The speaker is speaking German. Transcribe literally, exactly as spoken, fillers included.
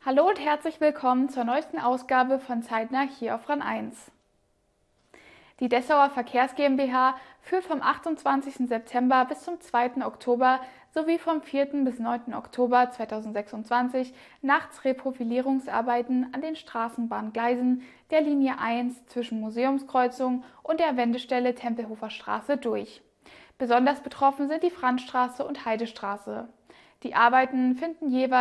Hallo und herzlich willkommen zur neuesten Ausgabe von Zeitnah hier auf RAN eins. Die Dessauer Verkehrs GmbH führt vom achtundzwanzigsten September bis zum zweiten Oktober sowie vom vierten bis neunten Oktober zweitausendsechsundzwanzig Nachtsreprofilierungsarbeiten an den Straßenbahngleisen der Linie eins zwischen Museumskreuzung und der Wendestelle Tempelhofer Straße durch. Besonders betroffen sind die Franzstraße und Heidestraße. Die Arbeiten finden jeweils